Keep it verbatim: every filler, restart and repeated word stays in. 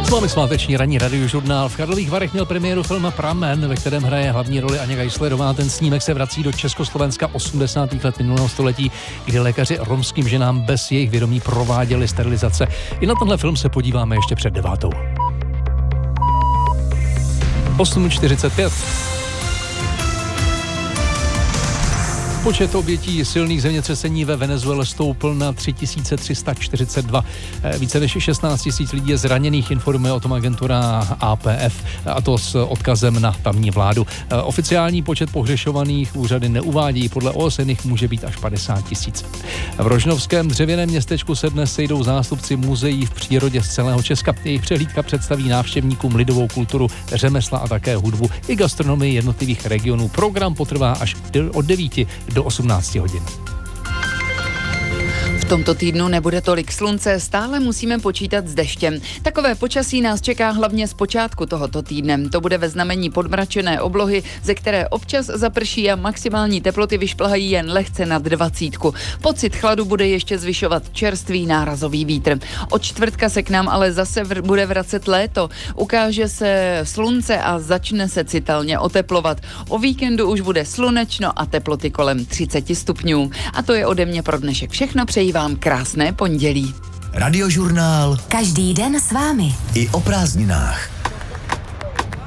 S vámi sváteční ranní radiožurnál. V Karlových Varech měl premiéru film Pramen, ve kterém hraje hlavní roli Aně Geislerová. Ten snímek se vrací do Československa osmdesátých let minulého století, kdy lékaři romským ženám bez jejich vědomí prováděli sterilizace. I na tenhle film se podíváme ještě před devátou. osm čtyřicet pět. Počet obětí silných zemětřesení ve Venezuele stoupl na tři tisíce tři sta čtyřicet dva. Více než šestnáct tisíc lidí je zraněných, informuje o tom agentura A P F, a to s odkazem na tamní vládu. Oficiální počet pohřešovaných úřady neuvádí, podle O S N jich může být až padesát tisíc. V rožnovském dřevěném městečku se dnes sejdou zástupci muzeí v přírodě z celého Česka. Jejich přehlídka představí návštěvníkům lidovou kulturu, řemesla a také hudbu i gastronomii jednotlivých regionů. Program potrvá až od devíti do osmnácti hodin. V tomto týdnu nebude tolik slunce, stále musíme počítat s deštěm. Takové počasí nás čeká hlavně z počátku tohoto týdne. To bude ve znamení podmračené oblohy, ze které občas zaprší a maximální teploty vyšplhají jen lehce nad dvacítku. Pocit chladu bude ještě zvyšovat čerstvý nárazový vítr. Od čtvrtka se k nám ale zase vr- bude vracet léto. Ukáže se slunce a začne se citelně oteplovat. O víkendu už bude slunečno a teploty kolem třicet stupňů. A to je ode mě pro dnešek všechno. Přeji vám krásné pondělí. Radiožurnál. Každý den s vámi. I o prázdninách.